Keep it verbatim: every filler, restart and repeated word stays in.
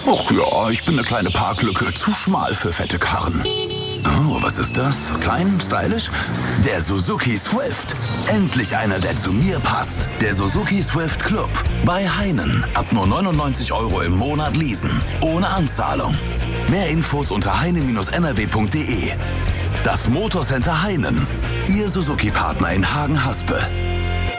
Ach ja, ich bin eine kleine Parklücke. Zu schmal für fette Karren. Oh, was ist das? Klein, stylisch? Der Suzuki Swift. Endlich einer, der zu mir passt. Der Suzuki Swift Club. Bei Heinen. Ab nur neunundneunzig Euro im Monat leasen. Ohne Anzahlung. Mehr Infos unter heine Bindestrich n r w punkt d e. Das Motorcenter Heinen. Ihr Suzuki-Partner in Hagen-Haspe.